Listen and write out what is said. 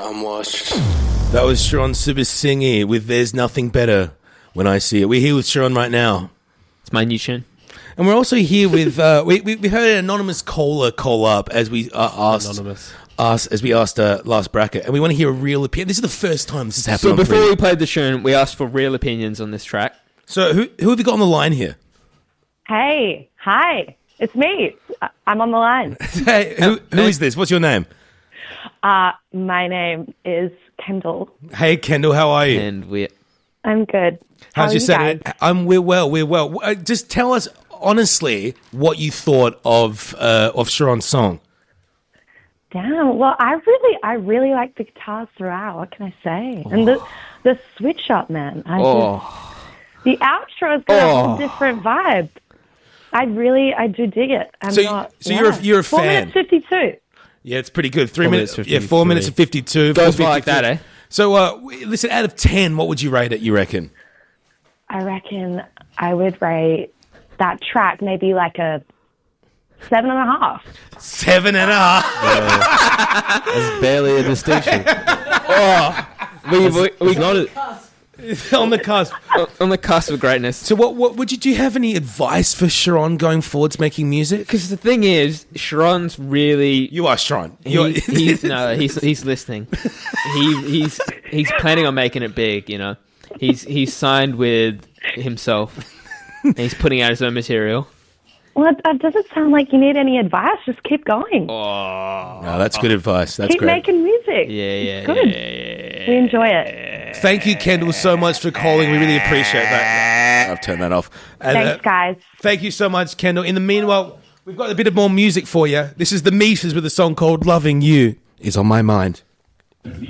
I'm washed. That was Sharon Subisingi with There's Nothing Better When I See It. We're here with Sharon right now. It's my new tune. And we're also here with, we heard an anonymous caller call up as we asked last bracket. And we want to hear a real opinion. This is the first time this has happened. So before we played the tune, we asked for real opinions on this track. So who have you got on the line here? Hey, hi, it's me. I'm on the line. Hey, who is this? What's your name? My name is Kendall. Hey, Kendall, how are you? And I'm good. How's your Saturday? Guys? We're well. Just tell us honestly what you thought of Sharon's song. Damn. Well, I really like the guitars throughout. What can I say? And the switch up, man. The outro's got a whole different vibe. I do dig it. You're a fan. 4 minutes 52. Yeah, it's pretty good. 3 minutes. 53. Yeah, 4 minutes and 52. Goes like that, eh? So, listen, out of 10, what would you rate it, you reckon? I reckon I would rate that track maybe like a 7.5. 7.5. There's barely a distinction. We got it On the cusp. on the cusp of greatness. So, do you have any advice for Sharon going forwards making music? Because the thing is, Sharon's really. You are Sharon. He's listening. He's planning on making it big. You know, he's signed with himself. And he's putting out his own material. Well, it doesn't sound like you need any advice. Just keep going. No, that's good advice. That's keep great. Making music. Yeah, Good. Yeah. We enjoy it. Thank you, Kendall, so much for calling. We really appreciate that. I've turned that off. And, Thanks, guys. Thank you so much, Kendall. In the meanwhile, we've got a bit of more music for you. This is the Meters with a song called Loving You Is On My Mind.